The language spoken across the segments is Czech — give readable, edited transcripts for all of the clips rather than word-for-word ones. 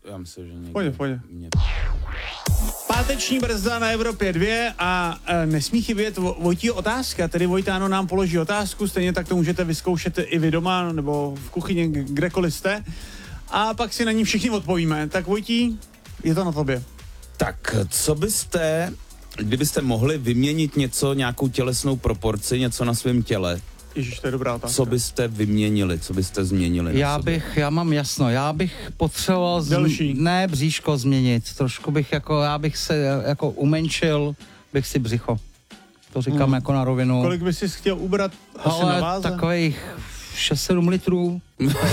Já myslím, že někde... Pojď. Páteční brzda na Evropě 2 a nesmí chybět Vojtího otázka, tedy Vojtáno nám položí otázku, stejně tak to můžete vyzkoušet i vy doma nebo v kuchyni, kdekoliv jste, a pak si na ní všichni odpovíme. Tak Vojtí, je to na tobě. Tak, co byste, kdybyste mohli vyměnit něco, nějakou tělesnou proporci, něco na svém těle, Ježiš, to je dobrá otázka. co byste vyměnili, co byste změnili na sobě? Já mám jasno, já bych potřeboval bříško změnit, trošku bych já bych se jako umenšil, bych si břicho. To říkám jako na rovinu. Kolik bys si chtěl ubrat asi na váze? Takových 6-7 litrů.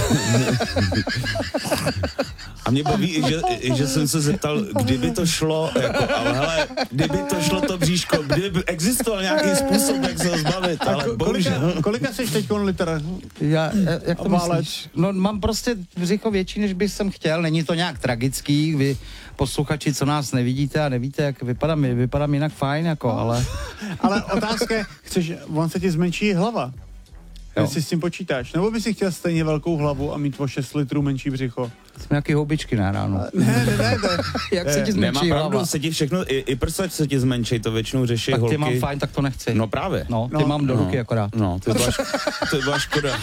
A mě baví, že jsem se zeptal, kdyby to šlo, ale hele, kdyby to šlo to bříško, kdyby existoval nějaký způsob, jak se ho zbavit, ale bohužel. Kolika seš teď litr? Jak to myslíš? No mám prostě břicho větší, než bych jsem chtěl, není to nějak tragický, vy posluchači, co nás nevidíte a nevíte, jak vypadám jinak fajn, ale... Ale otázka je, on se ti zmenší hlava. Jestli s tím počítáš. Nebo by si chtěl stejně velkou hlavu a mít o 6 litrů menší břicho? Jsme nějaký houbičky na ráno. Ne. Jak se ti zmenší hlava? Pravdu, se ti všechno, i prsa se ti zmenší, to většinou řeší tak holky. Tak ty mám fajn, tak to nechci. No právě. No, ty mám do ruky akorát. No, to byla škoda.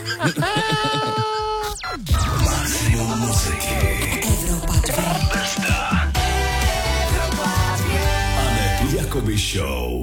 Maximum muziky. Evropa 2. Aneb Jakoby Show.